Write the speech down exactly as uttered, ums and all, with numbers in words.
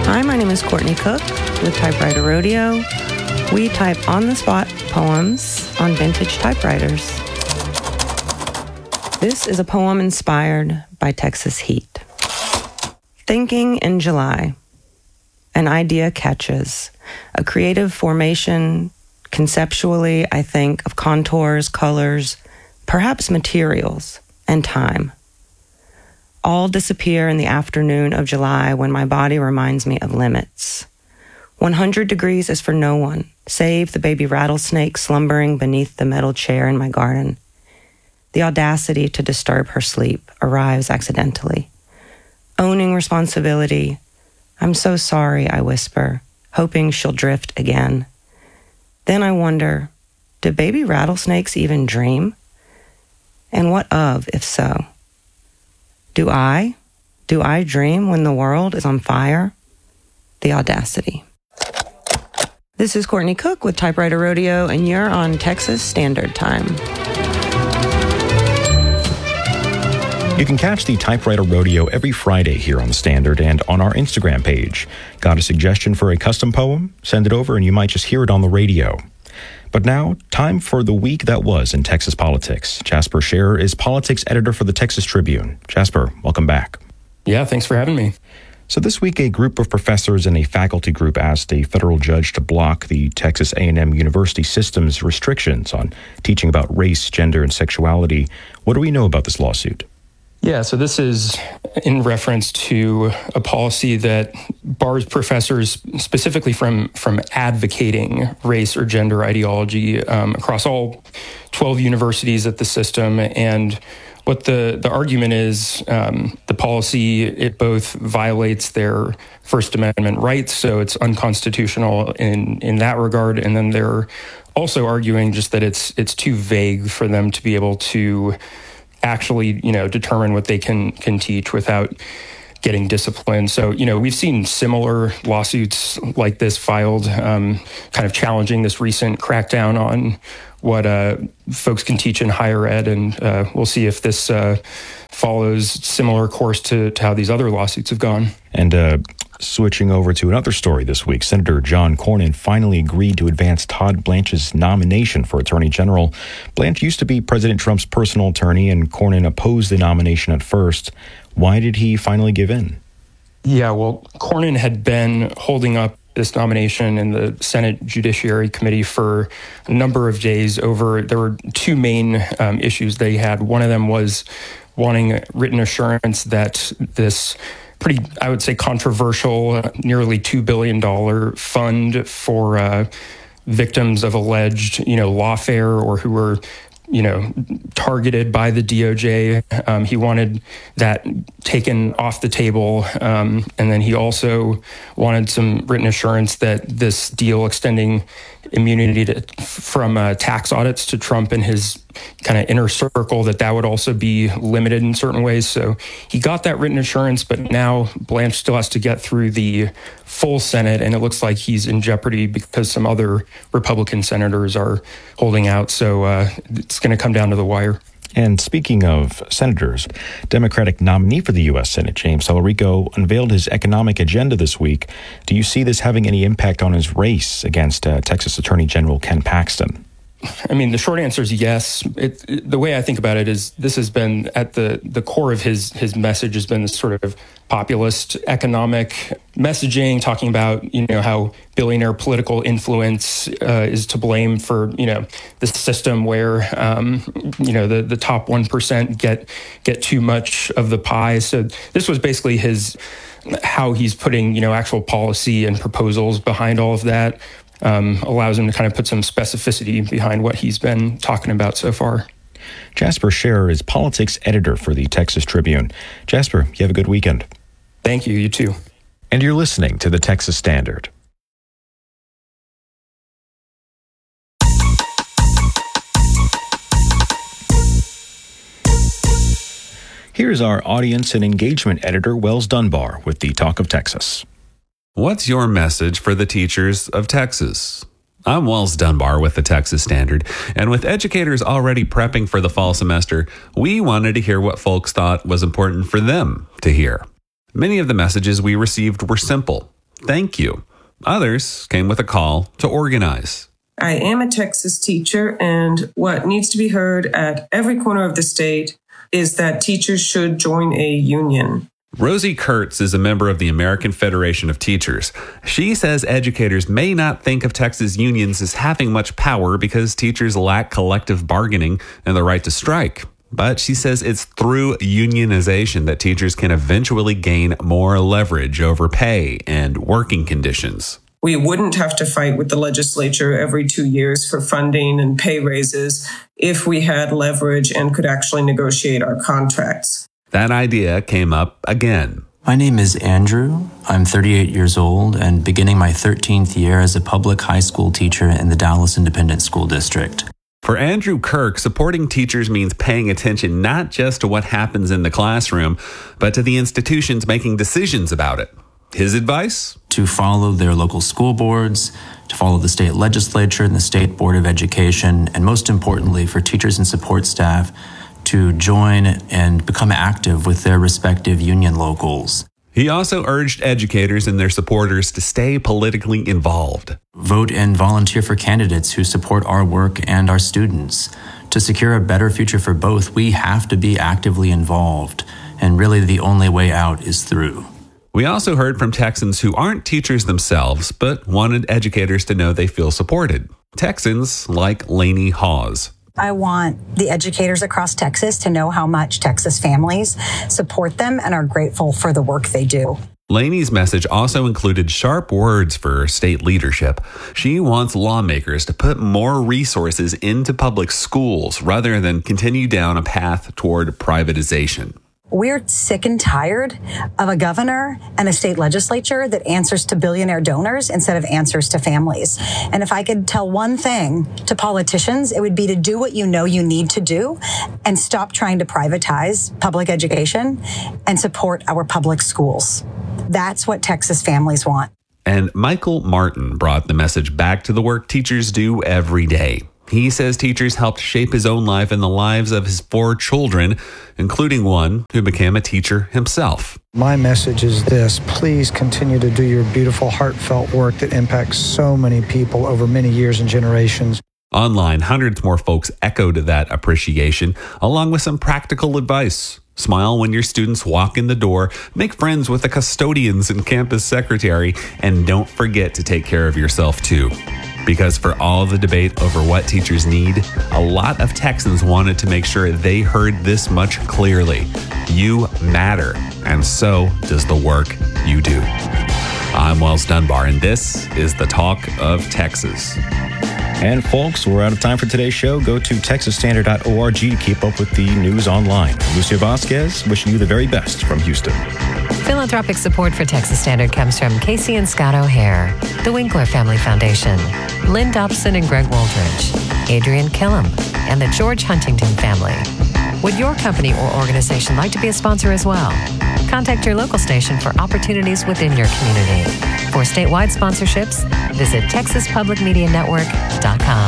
Hi, my name is Courtney Cook with Typewriter Rodeo. We type on-the-spot poems on vintage typewriters. This is a poem inspired by Texas heat. Thinking in July. An idea catches. A creative formation, conceptually, I think, of contours, colors, perhaps materials, and time. All disappear in the afternoon of July when my body reminds me of limits. one hundred degrees is for no one, save the baby rattlesnake slumbering beneath the metal chair in my garden. The audacity to disturb her sleep arrives accidentally. Owning responsibility, I'm so sorry, I whisper, hoping she'll drift again. Then I wonder, do baby rattlesnakes even dream? And what of, if so? Do I? Do I dream when the world is on fire? The audacity. This is Courtney Cook with Typewriter Rodeo, and you're on Texas Standard Time. You can catch the Typewriter Rodeo every Friday here on the Standard and on our Instagram page. Got a suggestion for a custom poem? Send it over and you might just hear it on the radio. But now, time for the week that was in Texas politics. Jasper Scherer is politics editor for the Texas Tribune. Jasper, welcome back. Yeah, thanks for having me. So this week, a group of professors and a faculty group asked a federal judge to block the Texas A and M University system's restrictions on teaching about race, gender, and sexuality. What do we know about this lawsuit? Yeah, so this is in reference to a policy that bars professors specifically from, from advocating race or gender ideology um, across all twelve universities at the system. And what the, the argument is, um, the policy, it both violates their First Amendment rights, so it's unconstitutional in, in that regard. And then they're also arguing just that it's it's too vague for them to be able to actually, you know, determine what they can can teach without getting disciplined. So, you know, we've seen similar lawsuits like this filed, um, kind of challenging this recent crackdown on what uh, folks can teach in higher ed, and uh, we'll see if this uh, follows similar course to, to how these other lawsuits have gone. And uh, switching over to another story this week, Senator John Cornyn finally agreed to advance Todd Blanche's nomination for Attorney General. Blanche used to be President Trump's personal attorney, and Cornyn opposed the nomination at first. Why did he finally give in? Yeah, well, Cornyn had been holding up this nomination in the Senate Judiciary Committee for a number of days over, there were two main um, issues they had. One of them was wanting written assurance that this pretty, I would say, controversial, uh, nearly two billion dollars fund for uh, victims of alleged, you know, lawfare or who were, you know, targeted by the D O J. Um, he wanted that taken off the table. Um, and then he also wanted some written assurance that this deal extending immunity to, from uh, tax audits to Trump and his kind of inner circle, that that would also be limited in certain ways. So he got that written assurance, but now Blanche still has to get through the full Senate, and it looks like he's in jeopardy because some other Republican senators are holding out. So uh, it's going to come down to the wire. And speaking of senators, Democratic nominee for the U S Senate, James Talarico, unveiled his economic agenda this week. Do you see this having any impact on his race against uh, Texas Attorney General Ken Paxton? I mean, the short answer is yes. It, it, the way I think about it is this has been at the, the core of his his message has been this sort of populist economic messaging, talking about, you know, how billionaire political influence uh, is to blame for, you know, this system where, um, you know, the, the top one percent get get too much of the pie. So this was basically his how he's putting, you know, actual policy and proposals behind all of that. Um, allows him to kind of put some specificity behind what he's been talking about so far. Jasper Scherer is politics editor for the Texas Tribune. Jasper, you have a good weekend. Thank you. You too. And you're listening to the Texas Standard. Here's our audience and engagement editor, Wells Dunbar, with the Talk of Texas. What's your message for the teachers of Texas? I'm Wells Dunbar with the Texas Standard, and with educators already prepping for the fall semester, we wanted to hear what folks thought was important for them to hear. Many of the messages we received were simple. thank you. Others came with a call to organize. I am a Texas teacher, and what needs to be heard at every corner of the state is that teachers should join a union. Rosie Kurtz is a member of the American Federation of Teachers. She says educators may not think of Texas unions as having much power because teachers lack collective bargaining and the right to strike. But she says it's through unionization that teachers can eventually gain more leverage over pay and working conditions. We wouldn't have to fight with the legislature every two years for funding and pay raises if we had leverage and could actually negotiate our contracts. That idea came up again. My name is Andrew. I'm thirty-eight years old and beginning my thirteenth year as a public high school teacher in the Dallas Independent School District. For Andrew Kirk, supporting teachers means paying attention not just to what happens in the classroom, but to the institutions making decisions about it. His advice? To follow their local school boards, to follow the state legislature and the State Board of Education, and most importantly, for teachers and support staff to join and become active with their respective union locals. He also urged educators and their supporters to stay politically involved. Vote and volunteer for candidates who support our work and our students. To secure a better future for both, we have to be actively involved, and really the only way out is through. We also heard from Texans who aren't teachers themselves, but wanted educators to know they feel supported. Texans like Lainey Hawes. I want the educators across Texas to know how much Texas families support them and are grateful for the work they do. Lainey's message also included sharp words for state leadership. She wants lawmakers to put more resources into public schools rather than continue down a path toward privatization. We're sick and tired of a governor and a state legislature that answers to billionaire donors instead of answers to families. And if I could tell one thing to politicians, it would be to do what you know you need to do and stop trying to privatize public education and support our public schools. That's what Texas families want. And Michael Martin brought the message back to the work teachers do every day. He says teachers helped shape his own life and the lives of his four children, including one who became a teacher himself. My message is this: please continue to do your beautiful, heartfelt work that impacts so many people over many years and generations. Online, hundreds more folks echoed that appreciation, along with some practical advice. Smile when your students walk in the door, make friends with the custodians and campus secretary, and don't forget to take care of yourself too. Because for all the debate over what teachers need, a lot of Texans wanted to make sure they heard this much clearly. You matter, and so does the work you do. I'm Wells Dunbar, and this is The Talk of Texas. And folks, we're out of time for today's show. Go to texas standard dot org to keep up with the news online. Lucia Vasquez, wishing you the very best from Houston. Philanthropic support for Texas Standard comes from Casey and Scott O'Hare, the Winkler Family Foundation, Lynn Dobson and Greg Waldridge, Adrian Killam, and the George Huntington family. Would your company or organization like to be a sponsor as well? Contact your local station for opportunities within your community. For statewide sponsorships, visit texas public media network dot com.